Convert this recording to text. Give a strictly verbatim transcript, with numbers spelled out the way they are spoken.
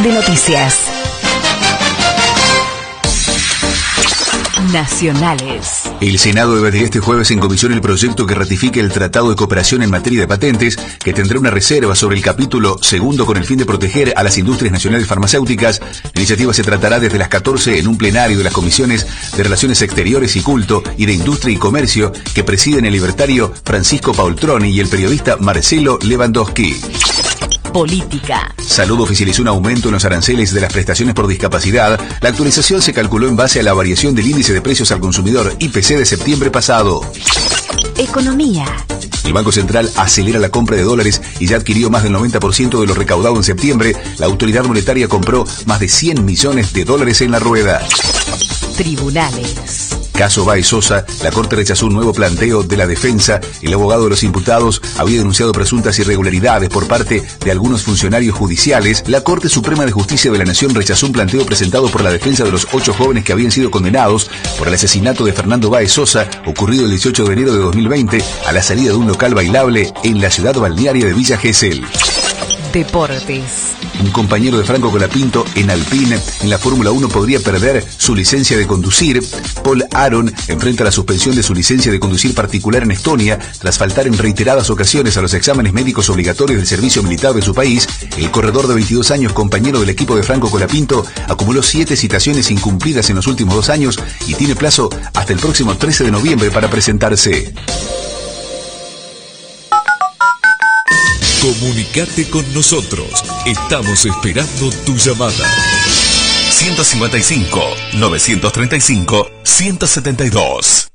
de noticias. Nacionales. El Senado debatirá este jueves en comisión el proyecto que ratifique el Tratado de Cooperación en materia de patentes, que tendrá una reserva sobre el capítulo segundo con el fin de proteger a las industrias nacionales farmacéuticas. La iniciativa se tratará desde las catorce en un plenario de las comisiones de Relaciones Exteriores y Culto y de Industria y Comercio que presiden el libertario Francisco Paultroni y el periodista Marcelo Lewandowski. Política. Salud oficializó un aumento en los aranceles de las prestaciones por discapacidad. La actualización se calculó en base a la variación del índice de precios al consumidor I P C de septiembre pasado. Economía. El Banco Central acelera la compra de dólares y ya adquirió más del noventa por ciento de lo recaudado en septiembre. La autoridad monetaria compró más de cien millones de dólares en la rueda. Tribunales. Caso Baez Sosa, la Corte rechazó un nuevo planteo de la defensa. El abogado de los imputados había denunciado presuntas irregularidades por parte de algunos funcionarios judiciales. La Corte Suprema de Justicia de la Nación rechazó un planteo presentado por la defensa de los ocho jóvenes que habían sido condenados por el asesinato de Fernando Baez Sosa, ocurrido el dieciocho de enero de dos mil veinte, a la salida de un local bailable en la ciudad balnearia de Villa Gesell. Deportes. Un compañero de Franco Colapinto en Alpine en la Fórmula uno podría perder su licencia de conducir. Paul Aron enfrenta la suspensión de su licencia de conducir particular en Estonia tras faltar en reiteradas ocasiones a los exámenes médicos obligatorios del servicio militar de su país. El corredor de veintidós años, compañero del equipo de Franco Colapinto, acumuló siete citaciones incumplidas en los últimos dos años y tiene plazo hasta el próximo trece de noviembre para presentarse. Comunicate con nosotros. Estamos esperando tu llamada. ciento cincuenta y cinco, novecientos treinta y cinco, ciento setenta y dos.